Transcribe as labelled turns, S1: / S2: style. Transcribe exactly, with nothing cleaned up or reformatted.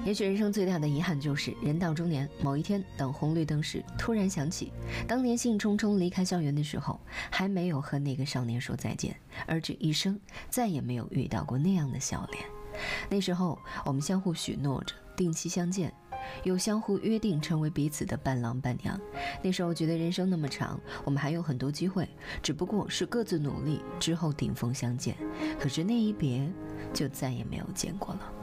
S1: 也许人生最大的遗憾就是人到中年，某一天等红绿灯时，突然想起当年兴冲冲离开校园的时候，还没有和那个少年说再见，而这一生再也没有遇到过那样的笑脸。那时候我们相互许诺着定期相见，又相互约定成为彼此的伴郎伴娘。那时候觉得人生那么长，我们还有很多机会，只不过是各自努力之后顶峰相见。可是那一别就再也没有见过了。